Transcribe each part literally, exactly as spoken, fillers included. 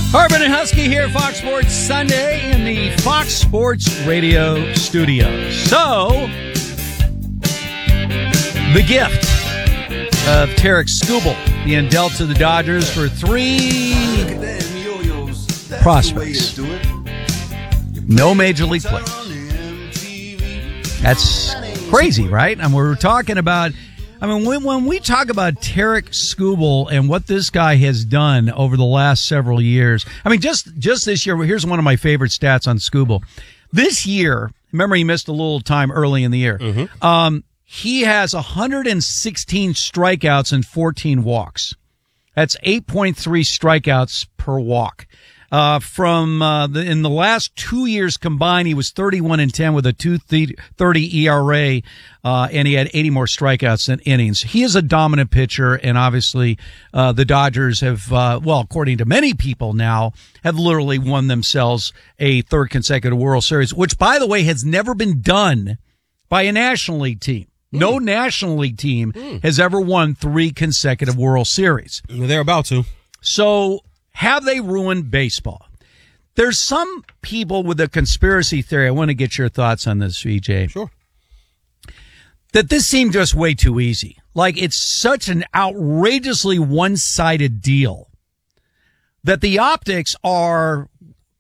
Harbin and Husky here, Fox Sports Sunday in the Fox Sports Radio studios. So, the gift of Tarek Skubal being dealt to the Dodgers for three prospects. No major league players. That's crazy, right? And we're talking about, I mean, when, when we talk about Tarek Skubal and what this guy has done over the last several years, I mean, just, just this year, here's one of my favorite stats on Skubal. This year, remember he missed a little time early in the year. Mm-hmm. Um, he has one hundred sixteen strikeouts and fourteen walks. That's eight point three strikeouts per walk. Uh, from, uh, the, in the last two years combined, he was thirty-one and ten with a two thirty E R A, uh, and he had eighty more strikeouts than innings. He is a dominant pitcher, and obviously, uh, the Dodgers have, uh, well, according to many people now, have literally won themselves a third consecutive World Series, which, by the way, has never been done by a National League team. No mm. National League team mm. has ever won three consecutive World Series. They're about to. So, have they ruined baseball? There's some people with a conspiracy theory. I want to get your thoughts on this, V J. Sure. That this seemed just way too easy. Like, it's such an outrageously one-sided deal that the optics are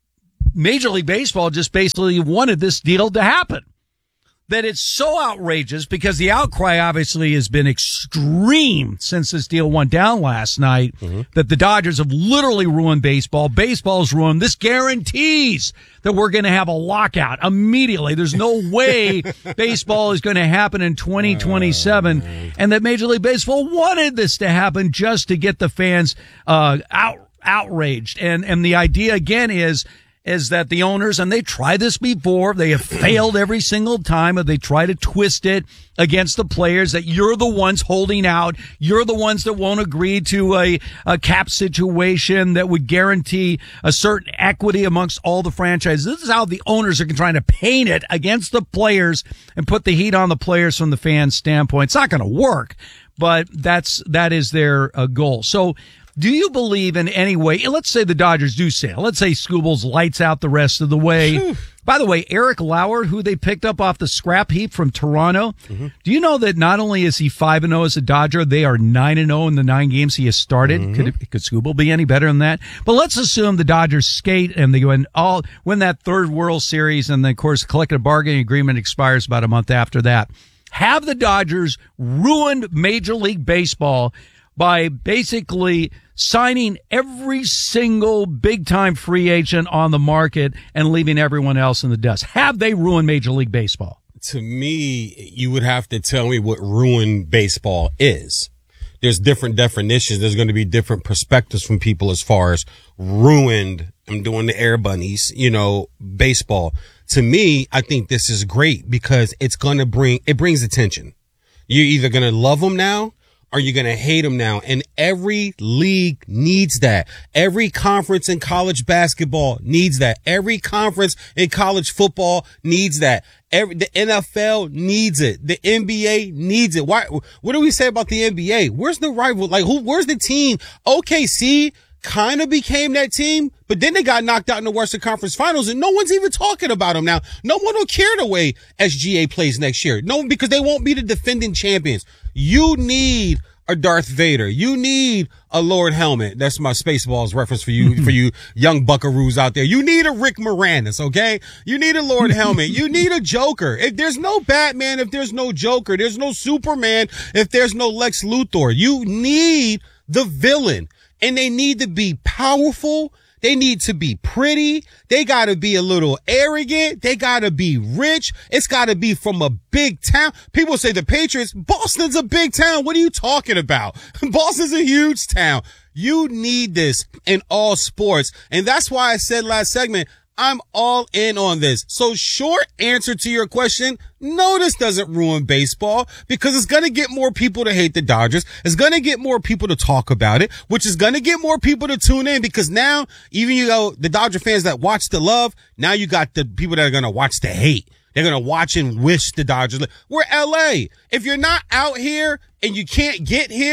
Major League Baseball just basically wanted this deal to happen. That it's so outrageous because the outcry obviously has been extreme since this deal went down last night, mm-hmm. that the Dodgers have literally ruined baseball. Baseball's ruined. This guarantees that we're going to have a lockout immediately. There's no way baseball is going to happen in twenty twenty-seven, uh, and that Major League Baseball wanted this to happen just to get the fans uh, out, outraged. And, and the idea again is, is that the owners, and they tried this before, they have failed every single time, but they try to twist it against the players that you're the ones holding out. You're the ones that won't agree to a, a cap situation that would guarantee a certain equity amongst all the franchises. This is how the owners are trying to paint it against the players and put the heat on the players from the fans' standpoint. It's not going to work, but that's, that is their uh, goal. So, do you believe in any way, let's say the Dodgers do sail, let's say Skubal's lights out the rest of the way. By the way, Eric Lauer, who they picked up off the scrap heap from Toronto, mm-hmm. do you know that not only is he five and oh as a Dodger, they are nine and oh in the nine games he has started? Mm-hmm. Could, it, could Skubal be any better than that? But let's assume the Dodgers skate and they win, all, win that third World Series, and then, of course, the collective bargaining agreement expires about a month after that. Have the Dodgers ruined Major League Baseball by basically signing every single big-time free agent on the market and leaving everyone else in the dust? Have they ruined Major League Baseball? To me, you would have to tell me what ruined baseball is. There's different definitions. There's going to be different perspectives from people as far as ruined. I'm doing the air bunnies, you know, baseball. To me, I think this is great because it's going to bring, it brings attention. You're either going to love them now, are you going to hate them now? And every league needs that. Every conference in college basketball needs that. Every conference in college football needs that. Every, the N F L needs it. The N B A needs it. Why? What do we say about the N B A? Where's the rival? Like, who? Where's the team? O K C kind of became that team, but then they got knocked out in the Western Conference Finals, and no one's even talking about them now. No one will care the way S G A plays next year. No, because they won't be the defending champions. You need a Darth Vader. You need a Lord Helmet. That's my Spaceballs reference for you, for you young buckaroos out there. You need a Rick Moranis, okay? You need a Lord Helmet. You need a Joker. If there's no Batman, if there's no Joker, there's no Superman, if there's no Lex Luthor, you need the villain. And they need to be powerful. They need to be pretty. They got to be a little arrogant. They got to be rich. It's got to be from a big town. People say the Patriots, Boston's a big town. What are you talking about? Boston's a huge town. You need this in all sports. And that's why I said last segment, I'm all in on this. So short answer to your question, no, this doesn't ruin baseball because it's going to get more people to hate the Dodgers. It's going to get more people to talk about it, which is going to get more people to tune in because now even you know, the Dodger fans that watch the love, now you got the people that are going to watch the hate. They're going to watch and wish the Dodgers. We're L A. If you're not out here and you can't get here,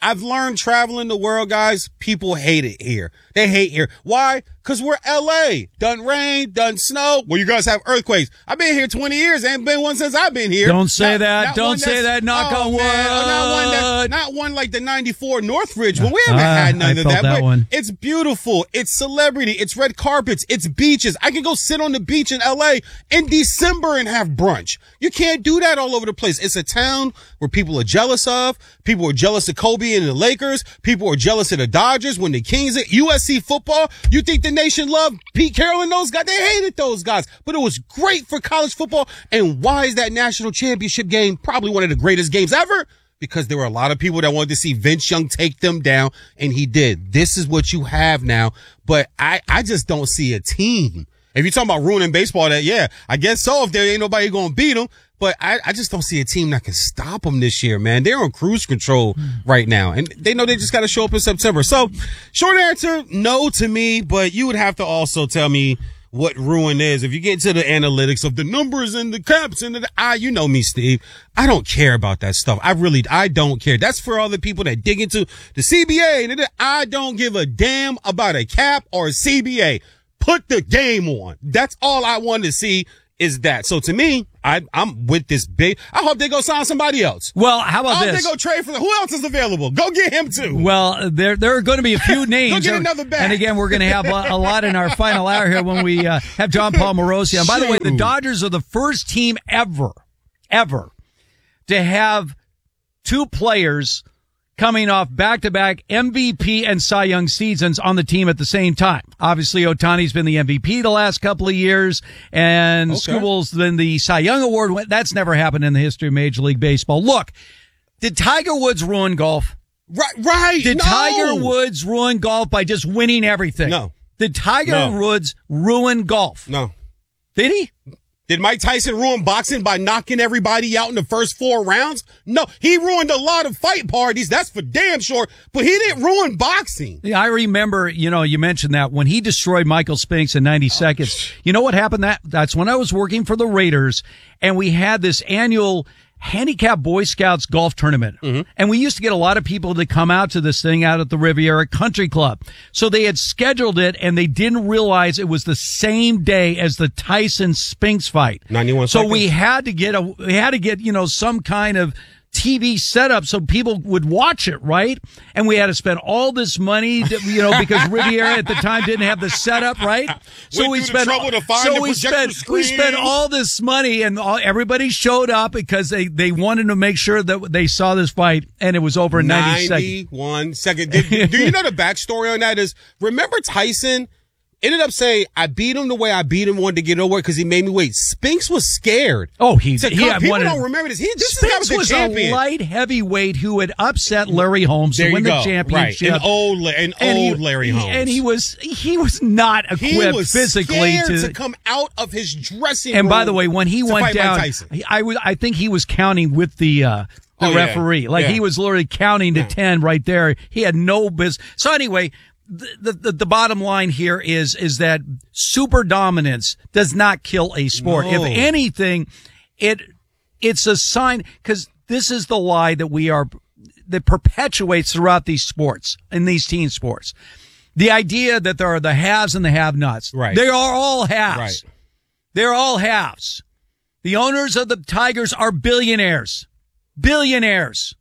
I've learned traveling the world, guys, people hate it here. They hate here. Why? Because we're L A. Done rain, done snow. Well, you guys have earthquakes. I've been here twenty years. Ain't been one since I've been here. Don't say not, that. Not Don't say that. Knock oh, on wood. Man, not, one that, not one like the ninety-four Northridge one. We haven't uh, had none I of felt that. that but one. It's beautiful. It's celebrity. It's red carpets. It's beaches. I can go sit on the beach in L A in December and have brunch. You can't do that all over the place. It's a town where people are jealous of. People are jealous of Kobe and the Lakers. People are jealous of the Dodgers when the Kings, U S C football. You think the nation loved Pete Carroll and those guys? They hated those guys, but it was great for college football. And why is that national championship game probably one of the greatest games ever? Because there were a lot of people that wanted to see Vince Young take them down, and he did. This is what you have now, but I, I just don't see a team. If you're talking about ruining baseball, that, yeah, I guess so, if there ain't nobody going to beat them. But I, I just don't see a team that can stop them this year, man. They're on cruise control right now, and they know they just got to show up in September. So, short answer, no to me, but you would have to also tell me what ruin is. If you get into the analytics of the numbers and the caps and the I, you know me, Steve. I don't care about that stuff. I really, I don't care. That's for all the people that dig into the C B A. And I don't give a damn about a cap or a C B A. Put the game on. That's all I want to see is that. So to me, I, I'm with this big. I hope they go sign somebody else. Well, how about I hope this? they go trade for them. Who else is available? Go get him too. Well, there there are going to be a few names. Go get another bat. And again, we're going to have a, a lot in our final hour here when we uh, have John Paul Morosi on. By the way, the Dodgers are the first team ever, ever to have two players coming off back-to-back M V P and Cy Young seasons on the team at the same time. Obviously, Ohtani's been the M V P the last couple of years, and Okay. Skubal's been the Cy Young Award. That's never happened in the history of Major League Baseball. Look, did Tiger Woods ruin golf? Right, right. Did no. Tiger Woods ruin golf by just winning everything? No. Did Tiger No. Woods ruin golf? No. Did he? Did Mike Tyson ruin boxing by knocking everybody out in the first four rounds? No, he ruined a lot of fight parties. That's for damn sure. But he didn't ruin boxing. Yeah, I remember, you know, you mentioned that when he destroyed Michael Spinks in ninety seconds. You know what happened? That That's when I was working for the Raiders, and we had this annual handicap Boy Scouts golf tournament. Mm-hmm. And we used to get a lot of people to come out to this thing out at the Riviera Country Club. So they had scheduled it, and they didn't realize it was the same day as the Tyson Spinks fight. ninety-one So seconds. we had to get a, we had to get, you know, some kind of T V setup so people would watch it, right? And we had to spend all this money, to, you know, because Riviera at the time didn't have the setup, right? So Went we through the spent, trouble to find so the we projector spent, we spent screen. all this money, and all, everybody showed up because they, they wanted to make sure that they saw this fight, and it was over in ninety seconds. ninety-one seconds. Did, do you know the backstory on that is, remember Tyson ended up saying, I beat him the way I beat him, wanted to get over because he made me wait. Spinks was scared. Oh, he, To he come- had people wanted, don't remember this. He, this Spinks guy was the was champion. a light heavyweight who had upset Larry Holmes there to you win go. the championship. Right. An old, La- an And he- old Larry Holmes. And he was he was not He equipped was physically scared to, to come out of his dressing And room. by the way, when he to went fight Mike down, Tyson. I was I think he was counting with the uh the Oh, yeah. referee. Like Yeah. he was literally counting to ten right there. He had no business. So anyway, the, the the bottom line here is is that super dominance does not kill a sport. No. If anything, it it's a sign, because this is the lie that we are that perpetuates throughout these sports, in these team sports. The idea that there are the haves and the have-nots. Right. They are all halves. Right. They're all halves. The owners of the Tigers are billionaires. Billionaires.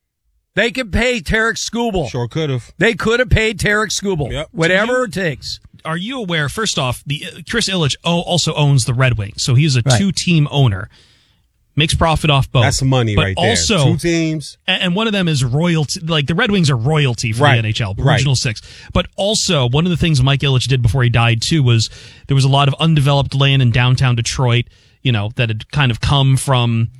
They could pay Tarek Skubal. Sure could have. They could have paid Tarek Skubal. Yep. Whatever it takes. Are you aware, first off, the uh, Chris Ilitch o- also owns the Red Wings, so he's a Right. two-team owner. Makes profit off both. That's money but right there. Also, Two teams. and and one of them is royalty. Like the Red Wings are royalty for Right. the N H L, Right. Regional Six. But also, one of the things Mike Ilitch did before he died too was there was a lot of undeveloped land in downtown Detroit, you know, that had kind of come from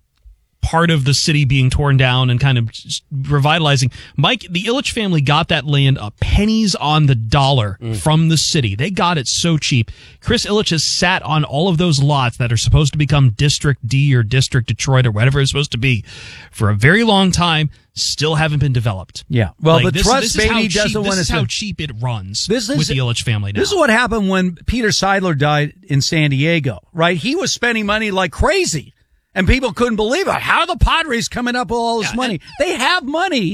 part of the city being torn down and kind of just revitalizing. Mike, the Ilitch family got that land a pennies on the dollar Mm. from the city. They got it so cheap. Chris Ilitch has sat on all of those lots that are supposed to become District D or District Detroit or whatever it's supposed to be for a very long time. Still haven't been developed. Yeah. Well, Like, the this, trust this is how baby cheap, doesn't want This to is how say- cheap it runs This is- with the Ilitch family now. This is what happened when Peter Seidler died in San Diego, right? He was spending money like crazy, and people couldn't believe it. How are the Padres coming up with all this Yeah, money? They have money,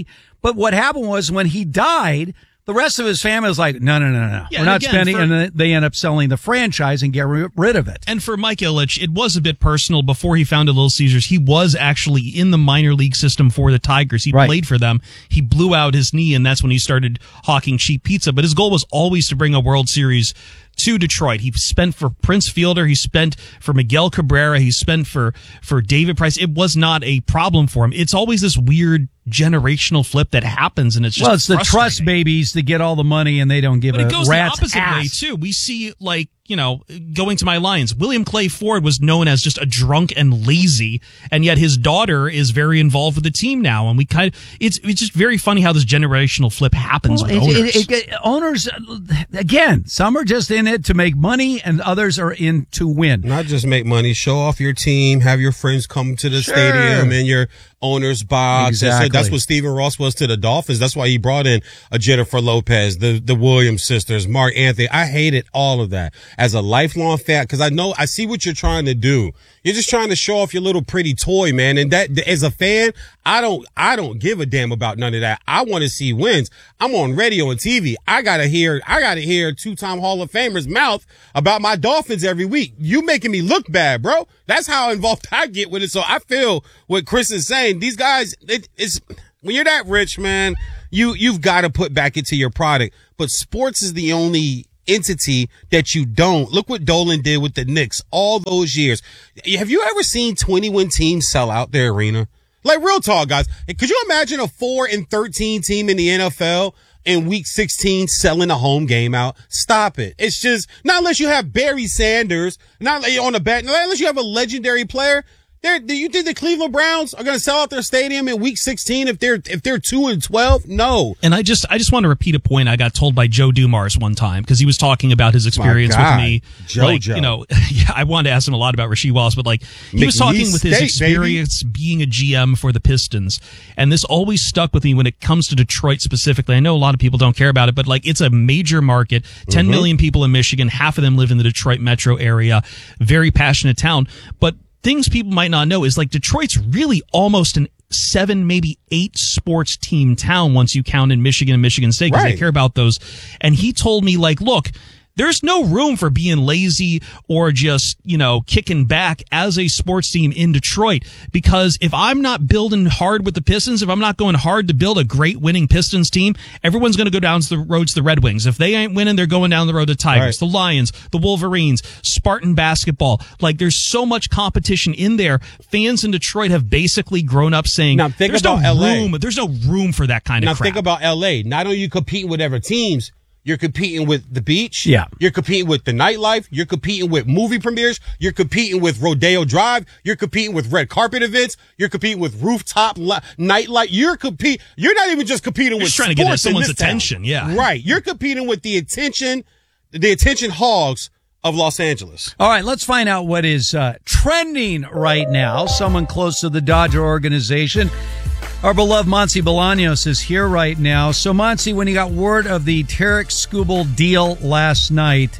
But what happened was when he died, the rest of his family was like, no, no, no, no. Yeah, We're not again, spending. for- and then they end up selling the franchise and get rid of it. And for Mike Ilitch, it was a bit personal. Before he founded Little Caesars, he was actually in the minor league system for the Tigers. He Right. played for them. He blew out his knee, and that's when he started hawking cheap pizza. But his goal was always to bring a World Series to Detroit. He spent for Prince Fielder. He spent for Miguel Cabrera. He spent for, for David Price. It was not a problem for him. It's always this weird generational flip that happens, and it's just Well, it's the trust frustrating. babies that get all the money and they don't give But a it goes rat's the opposite ass. way too. We see, like, you know, going to my Lions, William Clay Ford was known as just a drunk and lazy, and yet his daughter is very involved with the team now. And we kind of, it's it's just very funny how this generational flip happens Well, with it- owners. it- it- owners, uh, again, some are just in it to make money and others are in to win. Not just make money, show off your team, have your friends come to the Sure. stadium in your owner's box. That's- Exactly. That's what Stephen Ross was to the Dolphins. That's why he brought in a Jennifer Lopez, the, the Williams sisters, Mark Anthony. I hated all of that as a lifelong fan, because I know, I see what you're trying to do. You're just trying to show off your little pretty toy, man. And that, as a fan, I don't, I don't give a damn about none of that. I want to see wins. I'm on radio and T V. I gotta hear, I gotta hear two-time Hall of Famer's mouth about my Dolphins every week. You making me look bad, bro. That's how involved I get with it. So I feel what Chris is saying. These guys, it, it's, when you're that rich, man, you, you've got to put back into your product. But sports is the only entity that you don't. Look what Dolan did with the Knicks all those years. Have you ever seen twenty-one teams sell out their arena? Like, real talk, guys. Could you imagine a four and thirteen team in the N F L in week sixteen selling a home game out? Stop it. It's just, not unless you have Barry Sanders, not like on a bet, not unless you have a legendary player. They're, do you think the Cleveland Browns are going to sell out their stadium in week sixteen if they're, if they're two and twelve? No. And I just, I just want to repeat a point I got told by Joe Dumars one time, because he was talking about his experience with God. me. Joe, like, Joe. you know, yeah, I wanted to ask him a lot about Rasheed Wallace, but like, he was McNeese talking with his State, experience being a G M for the Pistons. And this always stuck with me when it comes to Detroit specifically. I know a lot of people don't care about it, but like, it's a major market, ten Mm-hmm. million people in Michigan, half of them live in the Detroit metro area, very passionate town. But things people might not know is like Detroit's really almost an seven, maybe eight sports team town once you count in Michigan and Michigan State, because Right. they care about those. And he told me, like, look, there's no room for being lazy or just, you know, kicking back as a sports team in Detroit. Because if I'm not building hard with the Pistons, if I'm not going hard to build a great winning Pistons team, everyone's going to go down the road to the Red Wings. If they ain't winning, they're going down the road to Tigers, Right. the Lions, the Wolverines, Spartan basketball. Like, there's so much competition in there. Fans in Detroit have basically grown up saying, Now, think there's about no L A. room, there's no room for that kind Now of crap. think about L A. Not only are you competing with other teams, you're competing with the beach. Yeah. You're competing with the nightlife. You're competing with movie premieres. You're competing with Rodeo Drive. You're competing with red carpet events. You're competing with rooftop li- nightlight. You're compete. You're not even just competing You're with just trying to get sports in someone's this town. attention, yeah. Right. You're competing with the attention, the attention hogs of Los Angeles. All right, let's find out what is uh, trending right now. Someone close to the Dodger organization. Our beloved Monty Bolaños is here right now. So, Monty, when you got word of the Tarek Skubal deal last night,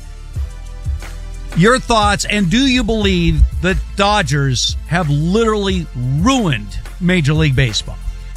your thoughts, and do you believe that Dodgers have literally ruined Major League Baseball?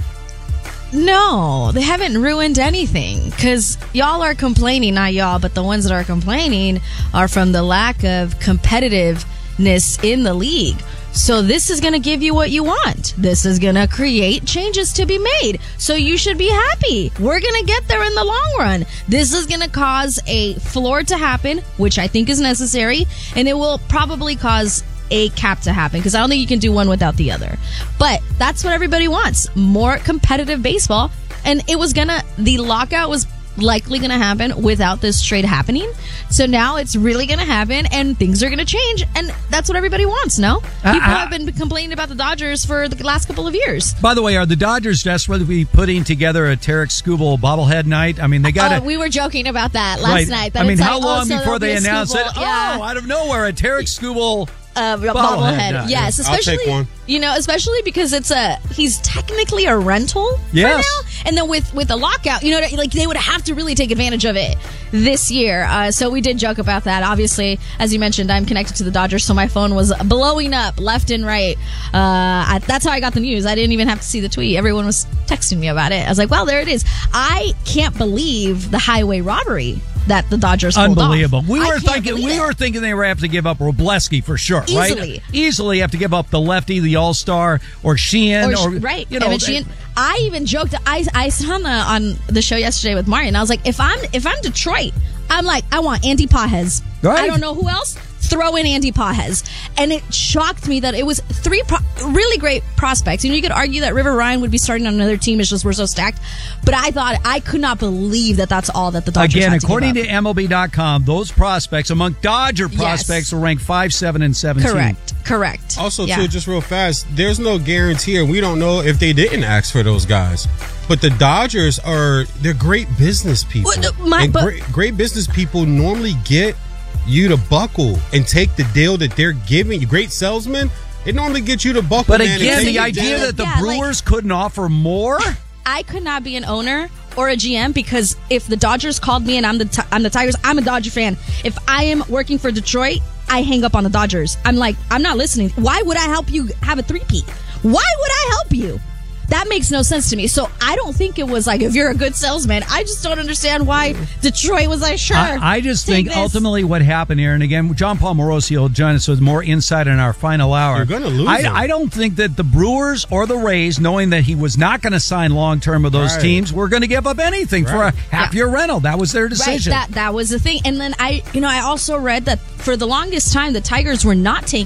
No, they haven't ruined anything, because y'all are complaining, not y'all, but the ones that are complaining are from the lack of competitiveness in the league. So this is going to give you what you want. This is going to create changes to be made. So you should be happy. We're going to get there in the long run. This is going to cause a floor to happen, which I think is necessary, and it will probably cause a cap to happen, because I don't think you can do one without the other. But that's what everybody wants. More competitive baseball. And it was going to, the lockout was likely going to happen without this trade happening. So now it's really going to happen, and things are going to change, and that's what everybody wants, no? People uh, have been complaining about the Dodgers for the last couple of years. By the way, are the Dodgers desperate to be putting together a Tarek Skubal bobblehead night? I mean, they got Uh, to... we were joking about that last Right. night. That I mean, it's how like, long oh, so before there'll be they a announced Skubal. it? Yeah. Oh, out of nowhere, a Tarek Skubal uh, bobblehead. Bobblehead, yeah, yes, yeah. I'll especially take one. you know, especially because it's a he's technically a rental Yes. for now, and then with with the lockout, you know, like they would have to really take advantage of it this year. Uh, so we did joke about that. Obviously, as you mentioned, I'm connected to the Dodgers, so my phone was blowing up left and right. Uh, I, that's how I got the news. I didn't even have to see the tweet. Everyone was texting me about it. I was like, well, there it is. I can't believe the highway robbery that the Dodgers pulled Unbelievable. off. We I were can't thinking believe we it. were thinking they were have to give up Robleski for sure, right? Easily. Easily have to give up the lefty, the all star, or Sheehan, Or, or, right, You know, Evan Sheehan. I even joked. I I said on the on the show yesterday with Martin. I was like, if I'm if I'm Detroit, I'm like, I want Andy Pages. Right. I don't know who else. Throw in Andy Pages. And it shocked me that it was three pro- really great prospects. You know, you could argue that River Ryan would be starting on another team. It's just we're so stacked. But I thought I could not believe that that's all that the Dodgers Again, had to according give to up. M L B dot com, those prospects among Dodger Yes. prospects were ranked five, seven, and seventeen. Correct. Correct. Also, Yeah. too, just real fast, there's no guarantee, and we don't know if they didn't ask for those guys. But the Dodgers are, they're great business people. Well, no, my- and but- great, great business people normally get you to buckle and take the deal that they're giving you. Great salesmen, they normally get you to buckle. But man, and again, take the the idea deal. that the Yeah, like- Brewers couldn't offer more. I could not be an owner or a G M because if the Dodgers called me and I'm the I'm the Tigers, I'm a Dodger fan. If I am working for Detroit, I hang up on the Dodgers. I'm like, I'm not listening. Why would I help you have a three-peat? Why would I help you? That makes no sense to me. So I don't think it was like, if you're a good salesman, I just don't understand why Detroit was like, sure. I, I just take think this. ultimately what happened here, and again, John Paul Morosi will join us with more insight in our final hour. You're gonna lose I, him. I don't think that the Brewers or the Rays, knowing that he was not going to sign long term with those Right. teams, were going to give up anything for a Right. half year rental. That was their Right, decision. that that was the thing. And then I, you know, I also read that for the longest time the Tigers were not taking